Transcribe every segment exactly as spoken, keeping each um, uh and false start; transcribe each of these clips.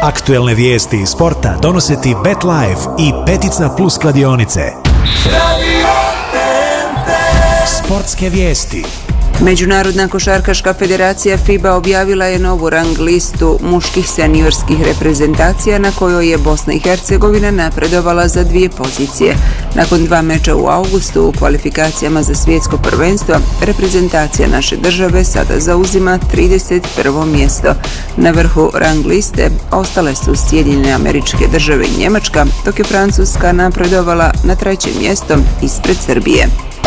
Aktuelne vijesti iz sporta donose ti BetLife i Petica Plus kladionice. Sportske vijesti. Međunarodna košarkaška federacija FIBA objavila je novu rang listu muških seniorskih reprezentacija na kojoj je Bosna i Hercegovina napredovala za dvije pozicije. Nakon dva meča u avgustu u kvalifikacijama za svjetsko prvenstvo, reprezentacija naše države sada zauzima trideset prvo mjesto. Na vrhu rang liste ostale su Sjedinjene Američke Države i Njemačka, dok je Francuska napredovala na treće mjesto ispred Srbije.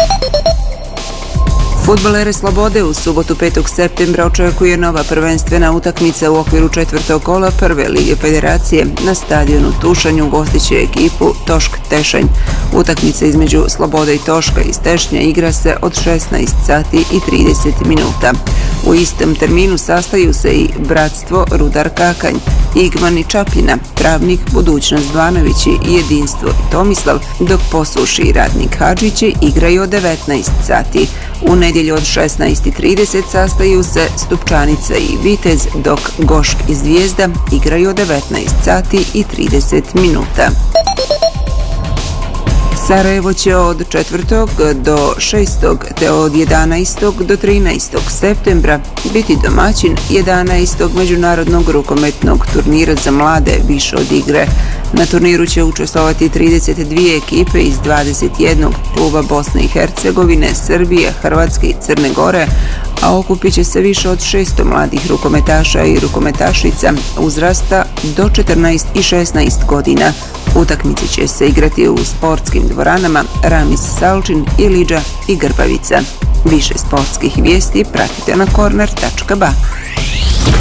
Fudbalere Slobode u subotu petog septembra očekuje nova prvenstvena utakmica u okviru četvrtog kola prve lige federacije. Na stadionu Tušanj ugostit će ekipu Tošk Tešanj. Utakmica između Slobode i Toška iz Tešnja igra se od šesnaest sati i trideset minuta. U istom terminu sastaju se i Bratstvo Rudar Kakanj, Igman i Čapljina, Travnik Budućnost Dvanovići i Jedinstvo Tomislav, dok Posuši i Radnik Hadžići igraju od devetnaest sati. U nedjelju od šesnaest i trideset sastaju se Stupčanica i Vitez, dok Gošk i Zvijezda igraju od devetnaest sati i trideset minuta. Sarajevo će od četvrtog do šestog te od jedanaestog do trinaestog septembra biti domaćin jedanaestog međunarodnog rukometnog turnira za mlade više od igre. Na turniru će učestvovati trideset dvije ekipe iz dvadeset jednog kluba Bosne i Hercegovine, Srbije, Hrvatske i Crne Gore, a okupit će se više od šesto mladih rukometaša i rukometašica uzrasta do četrnaest i šesnaest godina. Utakmice će se igrati u sportskim dvoranama Ramis Salčin, Ilidža i Grbavica. Više sportskih vijesti pratite na korner tačka ba.